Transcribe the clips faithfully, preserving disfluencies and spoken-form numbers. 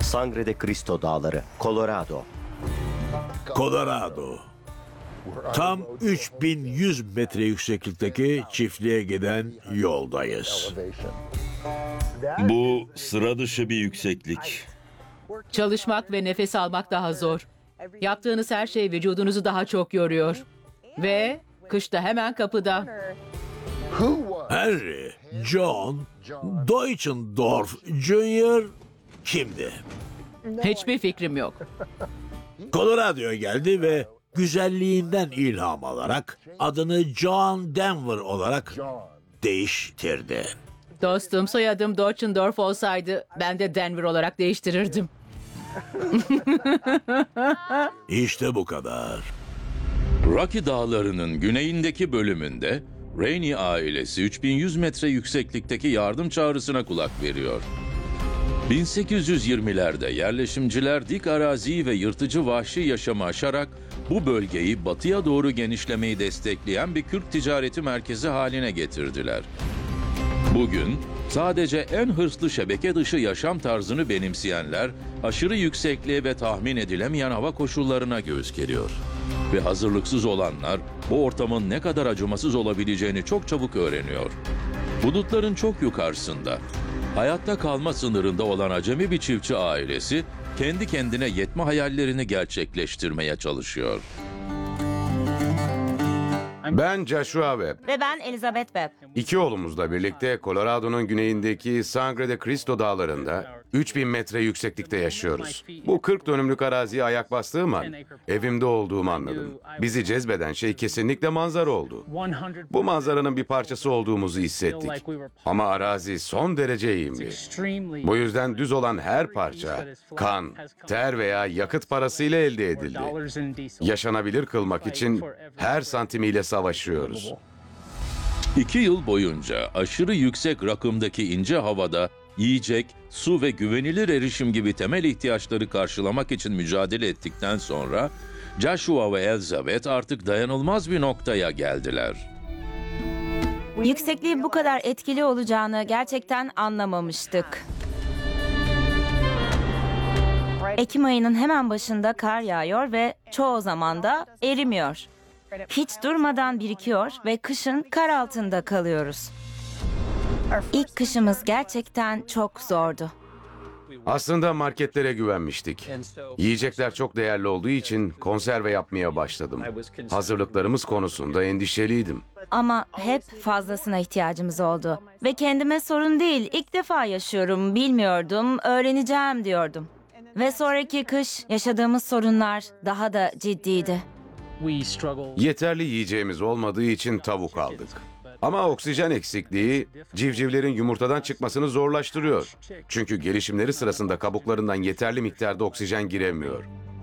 Sangre de Cristo Dağları, Colorado. Colorado. Tam üç bin yüz metre yükseklikteki çiftliğe giden yoldayız. Bu sıra dışı bir yükseklik. Çalışmak ve nefes almak daha zor. Yaptığınız her şey vücudunuzu daha çok yoruyor. Ve kışta hemen kapıda. Henry, John, Deutschendorf Junior kimdi? Hiçbir fikrim yok. Colorado'ya geldi ve güzelliğinden ilham alarak adını John Denver olarak değiştirdi. Dostum, soyadım Deutschendorf olsaydı ben de Denver olarak değiştirirdim. İşte bu kadar. Rocky Dağları'nın güneyindeki bölümünde Rainey ailesi üç bin yüz metre yükseklikteki yardım çağrısına kulak veriyor. bin sekiz yüz yirmilerde yerleşimciler dik araziyi ve yırtıcı vahşi yaşamı aşarak bu bölgeyi batıya doğru genişlemeyi destekleyen bir Kürt ticareti merkezi haline getirdiler. Bugün sadece en hırslı şebeke dışı yaşam tarzını benimseyenler aşırı yüksekliğe ve tahmin edilemeyen hava koşullarına göğüs geriyor. Ve hazırlıksız olanlar bu ortamın ne kadar acımasız olabileceğini çok çabuk öğreniyor. Bulutların çok yukarısında, hayatta kalma sınırında olan acemi bir çiftçi ailesi kendi kendine yetme hayallerini gerçekleştirmeye çalışıyor. Ben Joshua Webb. Ve ben Elizabeth Webb. İki oğlumuzla birlikte Colorado'nun güneyindeki Sangre de Cristo dağlarında üç bin metre yükseklikte yaşıyoruz. Bu kırk dönümlük araziye ayak bastığım an evimde olduğumu anladım. Bizi cezbeden şey kesinlikle manzara oldu. Bu manzaranın bir parçası olduğumuzu hissettik. Ama arazi son derece eğimli. Bu yüzden düz olan her parça kan, ter veya yakıt parasıyla elde edildi. Yaşanabilir kılmak için her santimiyle savaşıyoruz. İki yıl boyunca aşırı yüksek rakımdaki ince havada yiyecek, su ve güvenilir erişim gibi temel ihtiyaçları karşılamak için mücadele ettikten sonra Joshua ve Elizabeth artık dayanılmaz bir noktaya geldiler. Yüksekliğin bu kadar etkili olacağını gerçekten anlamamıştık. Ekim ayının hemen başında kar yağıyor ve çoğu zaman da erimiyor. Hiç durmadan birikiyor ve kışın kar altında kalıyoruz. İlk kışımız gerçekten çok zordu. Aslında marketlere güvenmiştik. Yiyecekler çok değerli olduğu için konserve yapmaya başladım. Hazırlıklarımız konusunda endişeliydim. Ama hep fazlasına ihtiyacımız oldu. Ve kendime sorun değil, ilk defa yaşıyorum, bilmiyordum, öğreneceğim diyordum. Ve sonraki kış yaşadığımız sorunlar daha da ciddiydi. Yeterli yiyeceğimiz olmadığı için tavuk aldık. Ama oksijen eksikliği civcivlerin yumurtadan çıkmasını zorlaştırıyor. Çünkü gelişimleri sırasında kabuklarından yeterli miktarda oksijen giremiyor.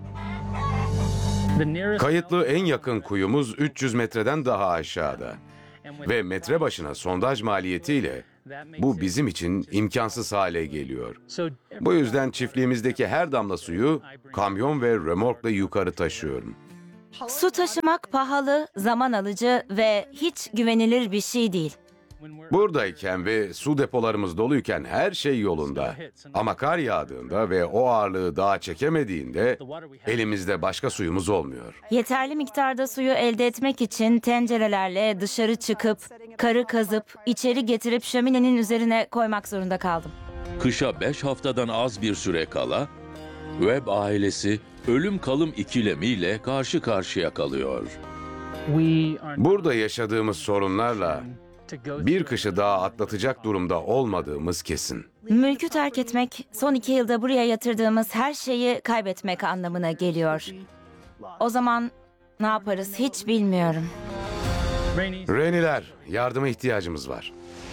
Kayıtlı en yakın kuyumuz üç yüz metreden daha aşağıda. Ve metre başına sondaj maliyetiyle bu bizim için imkansız hale geliyor. Bu yüzden çiftliğimizdeki her damla suyu kamyon ve römorkla yukarı taşıyorum. Su taşımak pahalı, zaman alıcı ve hiç güvenilir bir şey değil. Buradayken ve su depolarımız doluyken her şey yolunda. Ama kar yağdığında ve o ağırlığı dağa çekemediğinde elimizde başka suyumuz olmuyor. Yeterli miktarda suyu elde etmek için tencerelerle dışarı çıkıp, karı kazıp, içeri getirip şöminenin üzerine koymak zorunda kaldım. Kışa beş haftadan az bir süre kala Webb ailesi ölüm kalım ikilemiyle karşı karşıya kalıyor. Burada yaşadığımız sorunlarla bir kışı daha atlatacak durumda olmadığımız kesin. Mülkü terk etmek, son iki yılda buraya yatırdığımız her şeyi kaybetmek anlamına geliyor. O zaman ne yaparız hiç bilmiyorum. Reniler, yardıma ihtiyacımız var.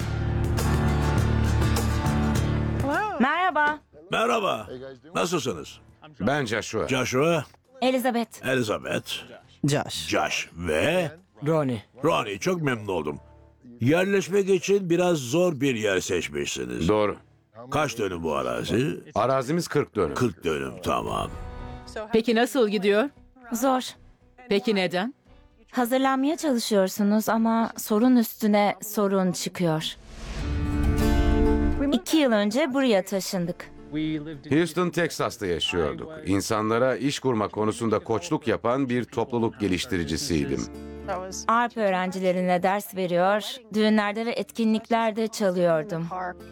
Merhaba, Merhaba. Nasılsınız? Ben Joshua. Joshua, Elizabeth. Elizabeth, Josh. Josh ve Ronnie. Ronnie. Çok memnun oldum. Yerleşmek için biraz zor bir yer seçmişsiniz. Doğru. Kaç dönüm bu arazi? Arazimiz kırk dönüm. kırk dönüm, tamam. Peki nasıl gidiyor? Zor. Peki neden? Hazırlanmaya çalışıyorsunuz ama sorun üstüne sorun çıkıyor. İki yıl önce buraya taşındık. Houston, Texas'ta yaşıyorduk. İnsanlara iş kurma konusunda koçluk yapan bir topluluk geliştiricisiydim. Arp öğrencilerine ders veriyor, düğünlerde ve etkinliklerde çalıyordum.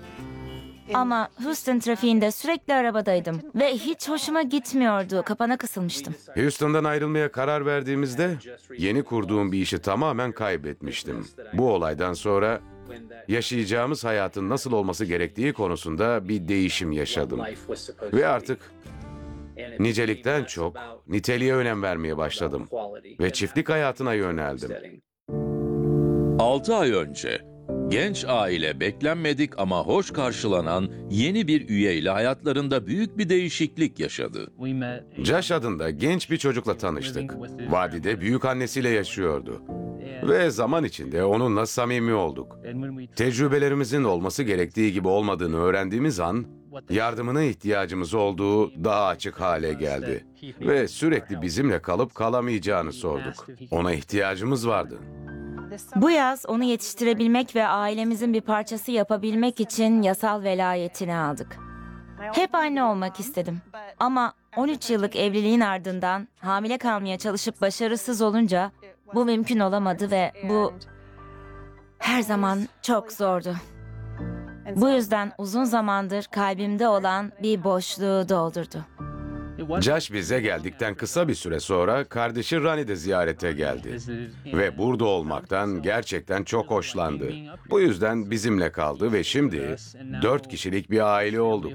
Ama Houston trafiğinde sürekli arabadaydım ve hiç hoşuma gitmiyordu. Kapana kısılmıştım. Houston'dan ayrılmaya karar verdiğimizde yeni kurduğum bir işi tamamen kaybetmiştim. Bu olaydan sonra yaşayacağımız hayatın nasıl olması gerektiği konusunda bir değişim yaşadım. Ve artık nicelikten çok niteliğe önem vermeye başladım ve çiftlik hayatına yöneldim. altı ay önce genç aile beklenmedik ama hoş karşılanan yeni bir üyeyle hayatlarında büyük bir değişiklik yaşadı. Josh adında genç bir çocukla tanıştık. Vadide büyük annesiyle yaşıyordu. Ve zaman içinde onunla samimi olduk. Tecrübelerimizin olması gerektiği gibi olmadığını öğrendiğimiz an, yardımına ihtiyacımız olduğu daha açık hale geldi. Ve sürekli bizimle kalıp kalamayacağını sorduk. Ona ihtiyacımız vardı. Bu yaz onu yetiştirebilmek ve ailemizin bir parçası yapabilmek için yasal velayetini aldık. Hep anne olmak istedim. Ama on üç yıllık evliliğin ardından hamile kalmaya çalışıp başarısız olunca bu mümkün olamadı ve bu her zaman çok zordu. Bu yüzden uzun zamandır kalbimde olan bir boşluğu doldurdu. Josh bize geldikten kısa bir süre sonra kardeşi Rani de ziyarete geldi. Ve burada olmaktan gerçekten çok hoşlandı. Bu yüzden bizimle kaldı ve şimdi dört kişilik bir aile olduk.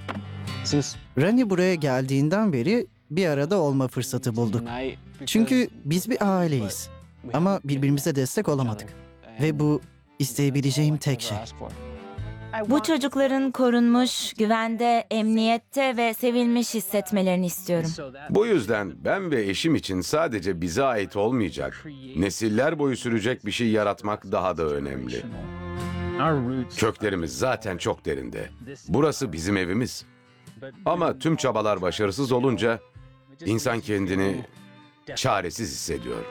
Rani buraya geldiğinden beri bir arada olma fırsatı bulduk. Çünkü biz bir aileyiz. Ama birbirimize destek olamadık. Ve bu isteyebileceğim tek şey. Bu çocukların korunmuş, güvende, emniyette ve sevilmiş hissetmelerini istiyorum. Bu yüzden ben ve eşim için sadece bize ait olmayacak, nesiller boyu sürecek bir şey yaratmak daha da önemli. Köklerimiz zaten çok derinde. Burası bizim evimiz. Ama tüm çabalar başarısız olunca insan kendini çaresiz hissediyor.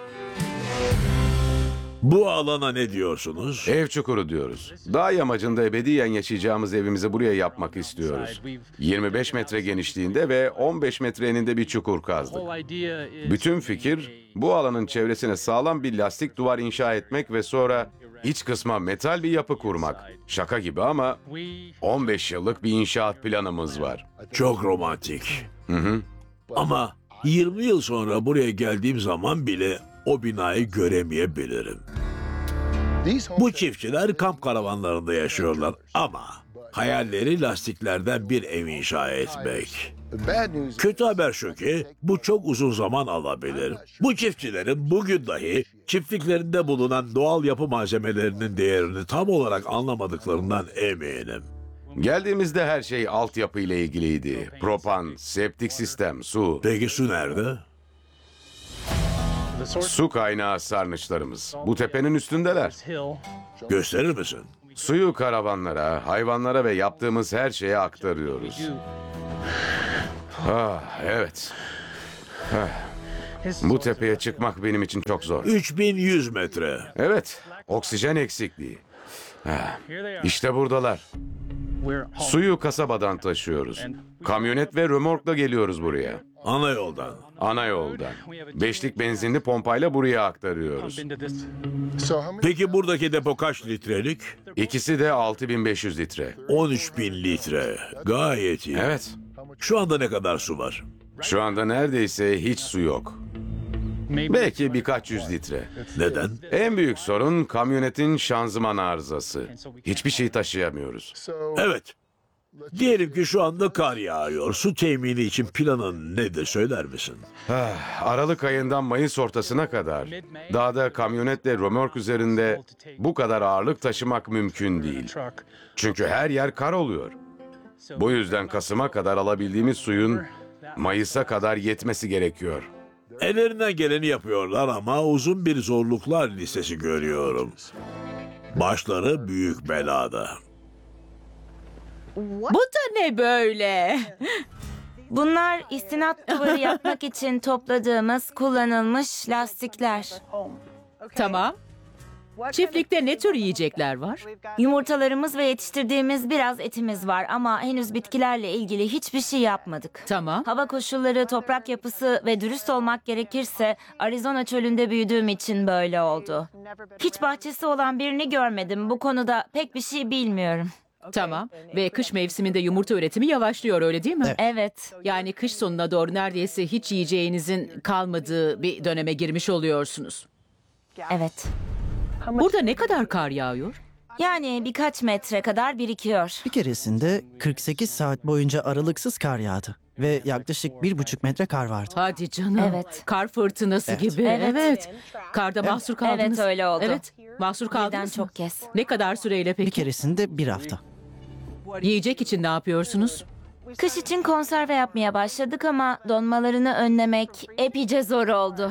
Bu alana ne diyorsunuz? Ev çukuru diyoruz. Dağ yamacında ebediyen yaşayacağımız evimizi buraya yapmak istiyoruz. yirmi beş metre genişliğinde ve on beş metre eninde bir çukur kazdık. Bütün fikir bu alanın çevresine sağlam bir lastik duvar inşa etmek ve sonra iç kısma metal bir yapı kurmak. Şaka gibi ama on beş yıllık bir inşaat planımız var. Çok romantik. Hı hı. Ama yirmi yıl sonra buraya geldiğim zaman bile o binayı göremeyebilirim. Bu çiftçiler kamp karavanlarında yaşıyorlar ama hayalleri lastiklerden bir ev inşa etmek. Kötü haber şu ki bu çok uzun zaman alabilir. Bu çiftçilerin bugün dahi çiftliklerinde bulunan doğal yapı malzemelerinin değerini tam olarak anlamadıklarından eminim. Geldiğimizde her şey altyapı ile ilgiliydi. Propan, septik sistem, su. Peki su nerede? Su kaynağı sarnıçlarımız. Bu tepenin üstündeler. Gösterir misin? Suyu karavanlara, hayvanlara ve yaptığımız her şeye aktarıyoruz. Ah, evet. Ah. Bu tepeye çıkmak benim için çok zor. üç bin yüz metre. Evet, oksijen eksikliği. Ah, İşte buradalar. Suyu kasabadan taşıyoruz. Kamyonet ve römorkla geliyoruz buraya. Ana yoldan. Ana yoldan. Beşlik benzinli pompayla buraya aktarıyoruz. Peki buradaki depo kaç litrelik? İkisi de altı bin beş yüz litre. on üç bin litre. Gayet iyi. Evet. Şu anda ne kadar su var? Şu anda neredeyse hiç su yok. Belki birkaç yüz litre. Neden? En büyük sorun kamyonetin şanzıman arızası. Hiçbir şey taşıyamıyoruz. Evet. Diyelim ki şu anda kar yağıyor. Su temini için planın nedir söyler misin? Ah, Aralık ayından Mayıs ortasına kadar dağda kamyonetle römork üzerinde bu kadar ağırlık taşımak mümkün değil. Çünkü her yer kar oluyor. Bu yüzden Kasım'a kadar alabildiğimiz suyun Mayıs'a kadar yetmesi gerekiyor. Ellerinden geleni yapıyorlar ama uzun bir zorluklar listesi görüyorum. Başları büyük belada. Bu da ne böyle? Bunlar istinat duvarı yapmak için topladığımız kullanılmış lastikler. Tamam. Çiftlikte ne tür yiyecekler var? Yumurtalarımız ve yetiştirdiğimiz biraz etimiz var ama henüz bitkilerle ilgili hiçbir şey yapmadık. Tamam. Hava koşulları, toprak yapısı ve dürüst olmak gerekirse Arizona çölünde büyüdüğüm için böyle oldu. Hiç bahçesi olan birini görmedim. Bu konuda pek bir şey bilmiyorum. Tamam. Ve kış mevsiminde yumurta üretimi yavaşlıyor, öyle değil mi? Evet. Evet. Yani kış sonuna doğru neredeyse hiç yiyeceğinizin kalmadığı bir döneme girmiş oluyorsunuz. Evet. Burada ne kadar kar yağıyor? Yani birkaç metre kadar birikiyor. Bir keresinde kırk sekiz saat boyunca aralıksız kar yağdı. Ve yaklaşık bir buçuk metre kar vardı. Hadi canım. Evet. Kar fırtınası Evet. gibi. Evet. Evet. Karda mahsur kaldınız. Evet, öyle oldu. Evet. Mahsur kaldınız Birden mı? çok kez. Ne kadar süreyle Bir peki? keresinde bir hafta. Yiyecek için ne yapıyorsunuz? Kış için konserve yapmaya başladık ama donmalarını önlemek epeyce zor oldu.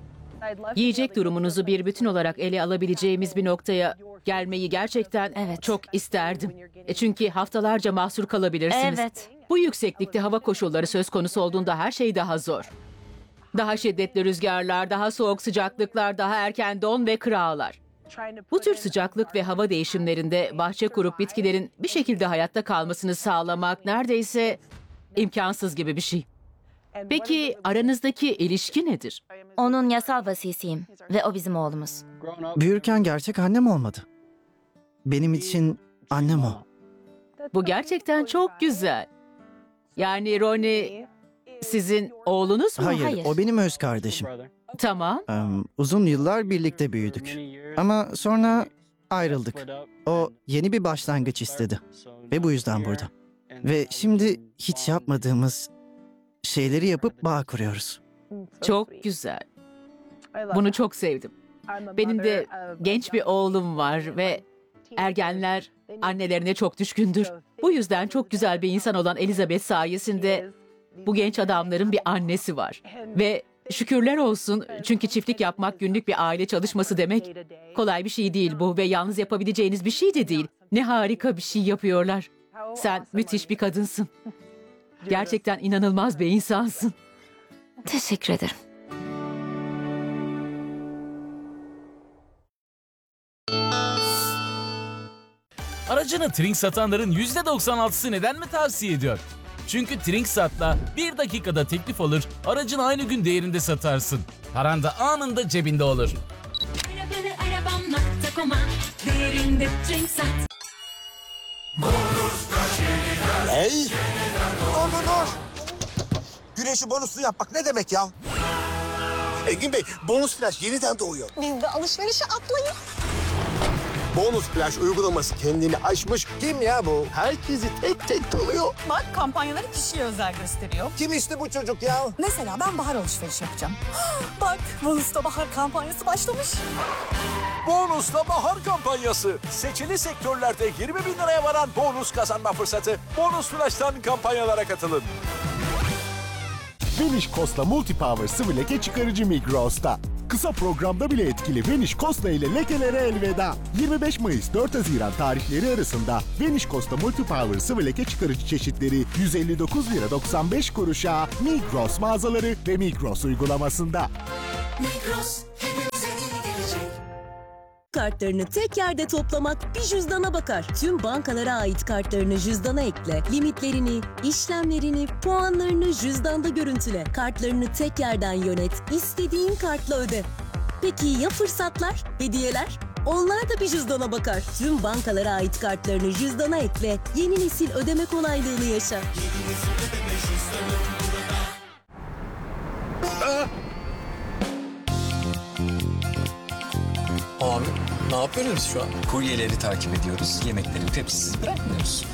Yiyecek durumunuzu bir bütün olarak ele alabileceğimiz bir noktaya gelmeyi gerçekten Evet. çok isterdim. E çünkü haftalarca mahsur kalabilirsiniz. Evet. Bu yükseklikte hava koşulları söz konusu olduğunda her şey daha zor. Daha şiddetli rüzgarlar, daha soğuk sıcaklıklar, daha erken don ve kırağlar. Bu tür sıcaklık ve hava değişimlerinde bahçe kurup bitkilerin bir şekilde hayatta kalmasını sağlamak neredeyse imkansız gibi bir şey. Peki aranızdaki ilişki nedir? Onun yasal vasisiyim ve o bizim oğlumuz. Büyürken gerçek annem olmadı. Benim için annem o. Bu gerçekten çok güzel. Yani Ronnie sizin oğlunuz mu? Hayır, hayır. o benim öz kardeşim. Tamam. Em, uzun yıllar birlikte büyüdük. Ama sonra ayrıldık. O yeni bir başlangıç istedi. Ve bu yüzden burada. Ve şimdi hiç yapmadığımız şeyleri yapıp bağ kuruyoruz. Çok güzel. Bunu çok sevdim. Benim de genç bir oğlum var ve ergenler annelerine çok düşkündür. Bu yüzden çok güzel bir insan olan Elizabeth sayesinde bu genç adamların bir annesi var. Ve şükürler olsun, çünkü çiftlik yapmak günlük bir aile çalışması demek. Kolay bir şey değil bu ve yalnız yapabileceğiniz bir şey de değil. Ne harika bir şey yapıyorlar. Sen müthiş bir kadınsın. Gerçekten inanılmaz bir insansın. Teşekkür ederim. Aracını Trink satanların yüzde doksan altısı neden mi tavsiye ediyor? Çünkü Trinksat'la bir dakikada teklif alır, aracını aynı gün değerinde satarsın. Paran da anında cebinde olur. Arabanı arabam nokta com'a değerinde Trinksat. Ey! Dur dur dur! Güneşi bonuslu yapmak ne demek ya? Engin Bey, bonus flash yeniden doğuyor. Biz de alışverişe atlayın. Bonus flash uygulaması kendini aşmış. Kim ya bu? Herkesi tek tek tanıyor. Bak kampanyaları kişiye özel gösteriyor. Kim işte bu çocuk ya? Mesela ben bahar alışveriş yapacağım. Bak Bonus'ta bahar kampanyası başlamış. Bonus'la bahar kampanyası. Seçili sektörlerde yirmi bin liraya varan bonus kazanma fırsatı. Bonus Flash'tan kampanyalara katılın. Vanish Costa Multipower sıvı leke çıkarıcı Migros'ta. Kısa programda bile etkili Vanish Costa ile lekelere elveda. yirmi beş Mayıs dört Haziran tarihleri arasında Vanish Costa Multipower sıvı leke çıkarıcı çeşitleri yüz elli dokuz lira doksan beş kuruşa Migros mağazaları ve Migros uygulamasında. Migros hepimize iyi gelecek. Kartlarını tek yerde toplamak bir cüzdana bakar. Tüm bankalara ait kartlarını cüzdana ekle. Limitlerini, işlemlerini, puanlarını cüzdanda görüntüle. Kartlarını tek yerden yönet. İstediğin kartla öde. Peki ya fırsatlar, hediyeler? Onlar da bir cüzdana bakar. Tüm bankalara ait kartlarını cüzdana ekle. Yeni nesil ödeme kolaylığını yaşa. Abi ne yapıyoruz şu an? Kuryeleri takip ediyoruz. Yemekleri tepsisiz bırakmıyoruz.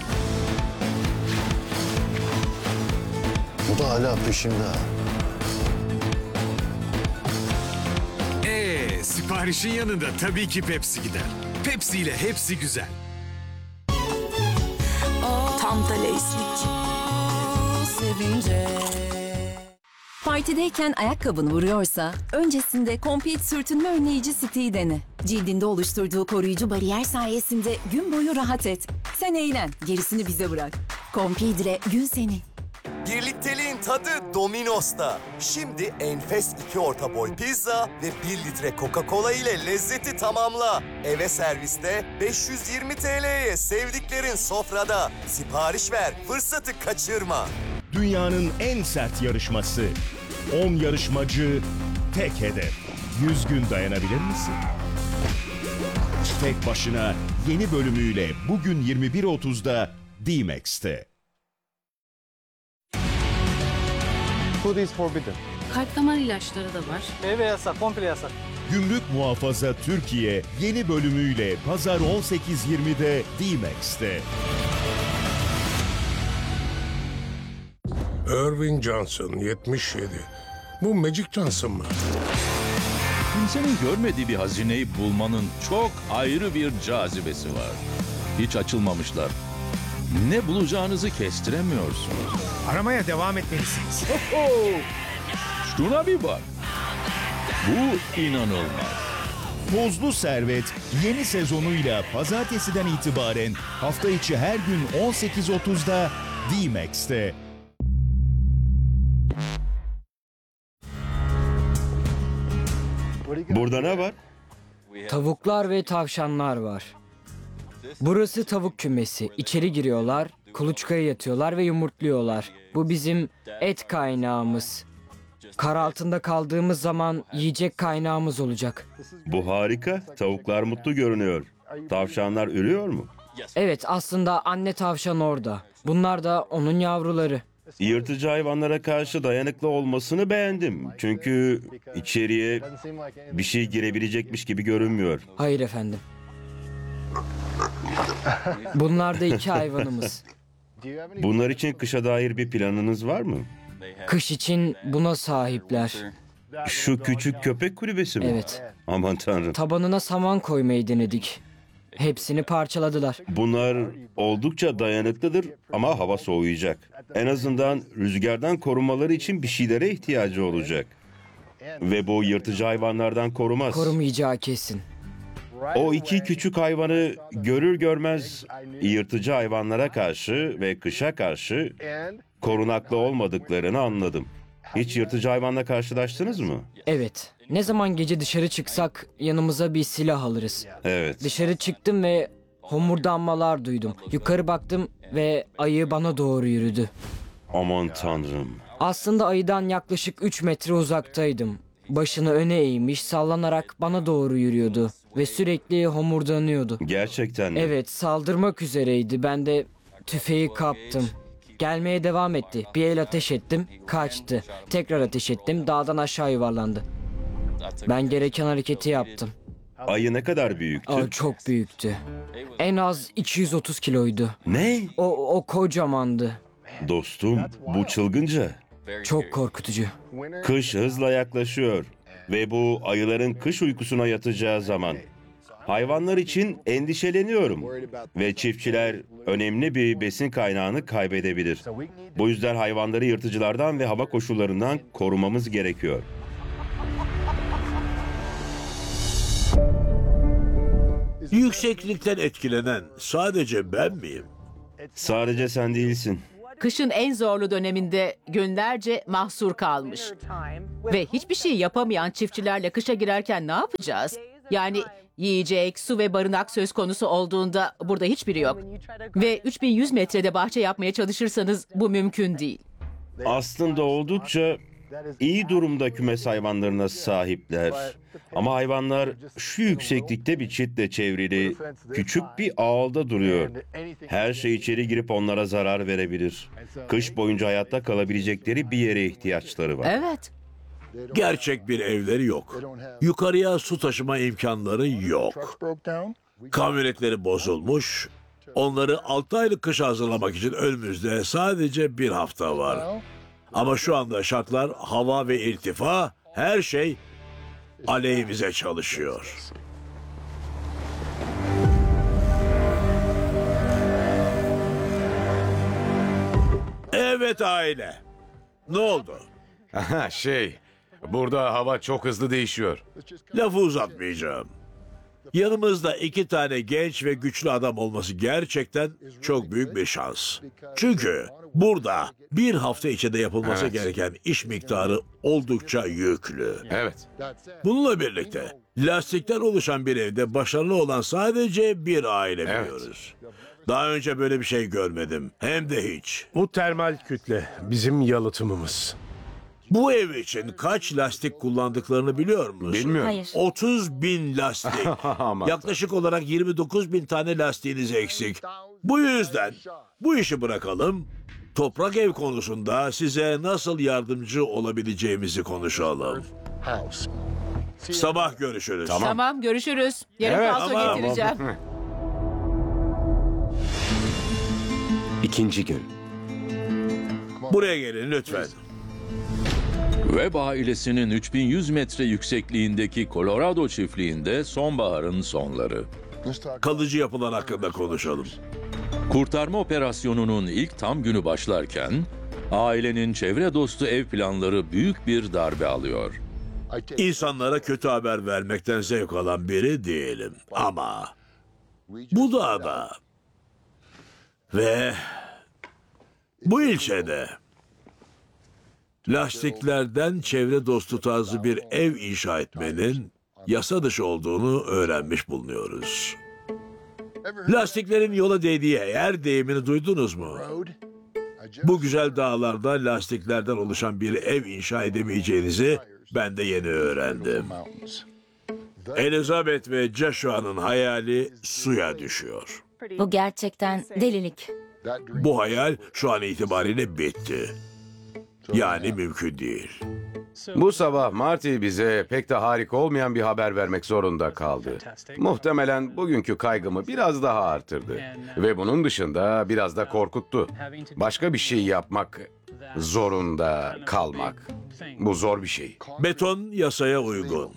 Bu da hala peşimde. Ee, siparişin yanında tabii ki Pepsi gider. Pepsi ile hepsi güzel. Tam da leyslik. Sevince. Partideyken ayakkabını vuruyorsa öncesinde Compeed sürtünme önleyici stiği dene. Cildinde oluşturduğu koruyucu bariyer sayesinde gün boyu rahat et. Sen eğlen, gerisini bize bırak. Compeed ile gün senin. Birlikteliğin tadı Domino's'ta. Şimdi enfes iki orta boy pizza ve bir litre Coca-Cola ile lezzeti tamamla. Eve serviste beş yüz yirmi T L'ye sevdiklerin sofrada. Sipariş ver, fırsatı kaçırma. Dünyanın en sert yarışması. on yarışmacı, tek hedef. yüz gün dayanabilir misin? Tek başına yeni bölümüyle bugün yirmi bir otuzda D-Max'te. Food is forbidden. Kalp damar ilaçları da var. Meyve yasak, komple yasak. Gümrük Muhafaza Türkiye yeni bölümüyle pazar on sekiz yirmide D-Max'te. Irving Johnson, yetmiş yedi. Bu Magic Johnson mı? Kimsenin görmediği bir hazineyi bulmanın çok ayrı bir cazibesi var. Hiç açılmamışlar. Ne bulacağınızı kestiremiyorsunuz. Aramaya devam etmelisiniz. Şuna bir bak. Bu inanılmaz. Tozlu Servet yeni sezonuyla pazartesiden itibaren hafta içi her gün on sekiz otuzda D-Max'te. Burada ne var? Tavuklar ve tavşanlar var. Burası tavuk kümesi. İçeri giriyorlar, kuluçkaya yatıyorlar ve yumurtluyorlar. Bu bizim et kaynağımız. Kar altında kaldığımız zaman yiyecek kaynağımız olacak. Bu harika. Tavuklar mutlu görünüyor. Tavşanlar ürüyor mu? Evet, aslında anne tavşan orada. Bunlar da onun yavruları. Yırtıcı hayvanlara karşı dayanıklı olmasını beğendim. Çünkü içeriye bir şey girebilecekmiş gibi görünmüyor. Hayır efendim. Bunlar da iki hayvanımız. Bunlar için kışa dair bir planınız var mı? Kış için buna sahipler. Şu küçük köpek kulübesi mi? Evet. Aman tanrım. Tabanına saman koymayı denedik. Hepsini parçaladılar. Bunlar oldukça dayanıklıdır ama hava soğuyacak. En azından rüzgardan korunmaları için bir şeylere ihtiyacı olacak. Ve bu yırtıcı hayvanlardan korumaz. Korumayacağı kesin. O iki küçük hayvanı görür görmez yırtıcı hayvanlara karşı ve kışa karşı korunaklı olmadıklarını anladım. Hiç yırtıcı hayvanla karşılaştınız mı? Evet. Ne zaman gece dışarı çıksak yanımıza bir silah alırız. Evet. Dışarı çıktım ve homurdanmalar duydum. Yukarı baktım ve ayı bana doğru yürüdü. Aman tanrım. Aslında ayıdan yaklaşık üç metre uzaktaydım. Başını öne eğmiş, sallanarak bana doğru yürüyordu ve sürekli homurdanıyordu. Gerçekten mi? Evet, saldırmak üzereydi. Ben de tüfeği kaptım. Gelmeye devam etti. Bir el ateş ettim, kaçtı. Tekrar ateş ettim, dağdan aşağı yuvarlandı. Ben gereken hareketi yaptım. Ayı ne kadar büyüktü? Aa, çok büyüktü. En az iki yüz otuz kiloydu. Ne? O, o kocamandı. Dostum, bu çılgınca. Çok korkutucu. Kış hızla yaklaşıyor ve bu ayıların kış uykusuna yatacağı zaman. Hayvanlar için endişeleniyorum ve çiftçiler önemli bir besin kaynağını kaybedebilir. Bu yüzden hayvanları yırtıcılardan ve hava koşullarından korumamız gerekiyor. Yükseklikten etkilenen sadece ben miyim? Sadece sen değilsin. Kışın en zorlu döneminde günlerce mahsur kalmış. Ve hiçbir şey yapamayan çiftçilerle kışa girerken ne yapacağız? Yani yiyecek, su ve barınak söz konusu olduğunda burada hiçbiri yok. Ve üç bin yüz metrede bahçe yapmaya çalışırsanız bu mümkün değil. Aslında oldukça iyi durumda kümes hayvanlarına sahipler. Ama hayvanlar şu yükseklikte bir çitle çevrili küçük bir ağılda duruyor. Her şey içeri girip onlara zarar verebilir. Kış boyunca hayatta kalabilecekleri bir yere ihtiyaçları var. Evet. Gerçek bir evleri yok. Yukarıya su taşıma imkanları yok. Kamyonetleri bozulmuş. Onları altı aylık kışa hazırlamak için önümüzde sadece bir hafta var. Ama şu anda şartlar, hava ve irtifa, her şey aleyhimize çalışıyor. Evet aile. Ne oldu? Aha, şey, burada hava çok hızlı değişiyor. Lafı uzatmayacağım. Yanımızda iki tane genç ve güçlü adam olması gerçekten çok büyük bir şans. Çünkü burada bir hafta içinde yapılması Evet. gereken iş miktarı oldukça yüklü. Evet. Bununla birlikte lastikten oluşan bir evde başarılı olan sadece bir aile Evet. biliyoruz. Daha önce böyle bir şey görmedim. Hem de hiç. Bu termal kütle bizim yalıtımımız. Bu ev için kaç lastik kullandıklarını biliyor musun? Bilmiyorum. Hayır. otuz bin lastik. Aman Yaklaşık olarak yirmi dokuz bin tane lastiğiniz eksik. Bu yüzden bu işi bırakalım. Toprak ev konusunda size nasıl yardımcı olabileceğimizi konuşalım. Sabah görüşürüz. Tamam, görüşürüz. Yarın Evet, palto tamam. getireceğim. İkinci gün. Buraya gelin lütfen. Webb ailesinin üç bin yüz metre yüksekliğindeki Colorado çiftliğinde sonbaharın sonları. Kalıcı yapılar hakkında konuşalım. Kurtarma operasyonunun ilk tam günü başlarken, ailenin çevre dostu ev planları büyük bir darbe alıyor. İnsanlara kötü haber vermekten zevk alan biri değilim. Ama bu dağda ve bu ilçede lastiklerden çevre dostu tarzı bir ev inşa etmenin yasa dışı olduğunu öğrenmiş bulunuyoruz. Lastiklerin yola değdiği yer deyimini duydunuz mu? Bu güzel dağlarda lastiklerden oluşan bir ev inşa edemeyeceğinizi ben de yeni öğrendim. Elizabeth ve Joshua'nın hayali suya düşüyor. Bu gerçekten delilik. Bu hayal şu an itibariyle bitti. Yani mümkün değil. Bu sabah Marty bize pek de harika olmayan bir haber vermek zorunda kaldı. Muhtemelen bugünkü kaygımı biraz daha artırdı. Ve bunun dışında biraz da korkuttu. Başka bir şey yapmak zorunda kalmak. Bu zor bir şey. Beton yasaya uygun.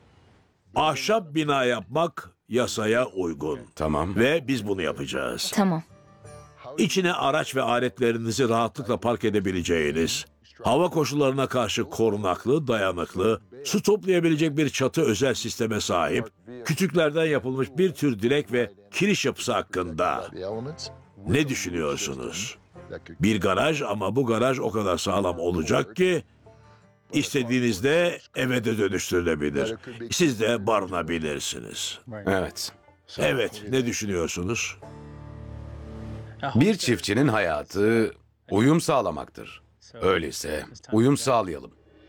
Ahşap bina yapmak yasaya uygun. Tamam. Ve biz bunu yapacağız. Tamam. İçine araç ve aletlerinizi rahatlıkla park edebileceğiniz, hava koşullarına karşı korunaklı, dayanıklı, su toplayabilecek bir çatı özel sisteme sahip, kütüklerden yapılmış bir tür direk ve kiriş yapısı hakkında ne düşünüyorsunuz? Bir garaj ama bu garaj o kadar sağlam olacak ki istediğinizde eve de dönüştürülebilir. Siz de barınabilirsiniz. Evet. Evet, ne düşünüyorsunuz? Bir çiftçinin hayatı uyum sağlamaktır. Öyleyse uyum sağlayalım.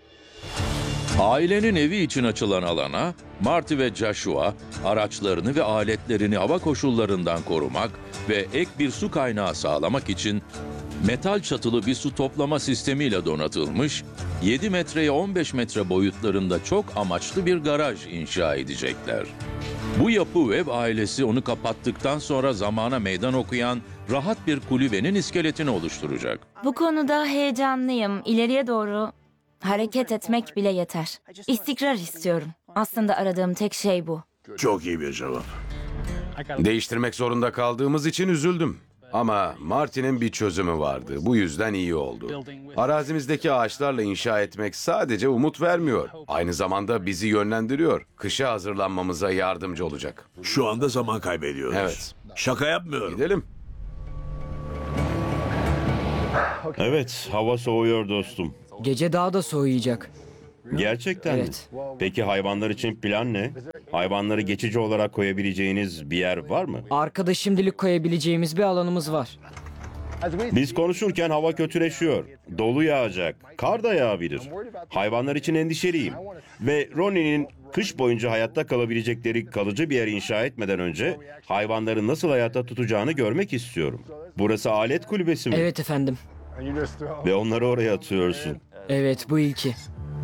Ailenin evi için açılan alana, Marty ve Joshua araçlarını ve aletlerini hava koşullarından korumak ve ek bir su kaynağı sağlamak için metal çatılı bir su toplama sistemiyle donatılmış, yedi metreye on beş metre boyutlarında çok amaçlı bir garaj inşa edecekler. Bu yapı Webb ailesi onu kapattıktan sonra zamana meydan okuyan rahat bir kulübenin iskeletini oluşturacak. Bu konuda heyecanlıyım. İleriye doğru hareket etmek bile yeter. İstikrar istiyorum. Aslında aradığım tek şey bu. Çok iyi bir cevap. Değiştirmek zorunda kaldığımız için üzüldüm. Ama Marty'nin bir çözümü vardı. Bu yüzden iyi oldu. Arazimizdeki ağaçlarla inşa etmek sadece umut vermiyor. Aynı zamanda bizi yönlendiriyor. Kışa hazırlanmamıza yardımcı olacak. Şu anda zaman kaybediyoruz. Evet. Şaka yapmıyorum. Gidelim. Evet, hava soğuyor dostum. Gece daha da soğuyacak. Gerçekten Evet. mi? Peki hayvanlar için plan ne? Hayvanları geçici olarak koyabileceğiniz bir yer var mı? Arkada şimdilik koyabileceğimiz bir alanımız var. Biz konuşurken hava kötüleşiyor. Dolu yağacak. Kar da yağabilir. Hayvanlar için endişeliyim. Ve Ronnie'nin kış boyunca hayatta kalabilecekleri kalıcı bir yer inşa etmeden önce hayvanları nasıl hayatta tutacağını görmek istiyorum. Burası alet kulübesi mi? Evet efendim. Ve onları oraya atıyorsun. Evet, bu ilki.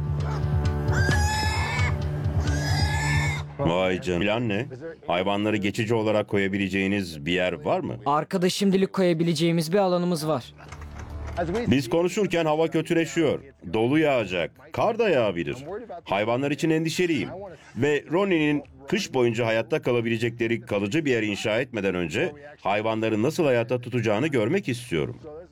Vay canına. Plan ne? Hayvanları geçici olarak koyabileceğiniz bir yer var mı? Arkada şimdilik koyabileceğimiz bir alanımız var. Biz konuşurken hava kötüleşiyor. Dolu yağacak. Kar da yağabilir. Hayvanlar için endişeliyim. Ve Ronnie'nin kış boyunca hayatta kalabilecekleri kalıcı bir yer inşa etmeden önce hayvanları nasıl hayatta tutacağını görmek istiyorum.